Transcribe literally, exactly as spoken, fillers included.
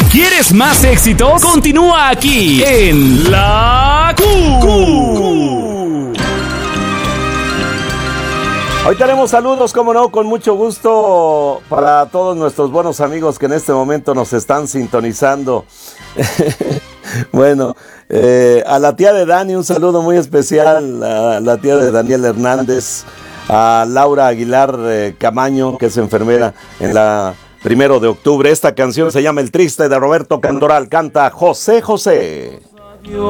¿Quieres más éxitos? Continúa aquí en La Q. Hoy tenemos saludos, como no, con mucho gusto para todos nuestros buenos amigos que en este momento nos están sintonizando. Bueno, eh, a la tía de Dani, un saludo muy especial, a la tía de Daniel Hernández, a Laura Aguilar eh, Camaño, que es enfermera en la Primero de Octubre. Esta canción se llama El Triste, de Roberto Cantoral, canta José José.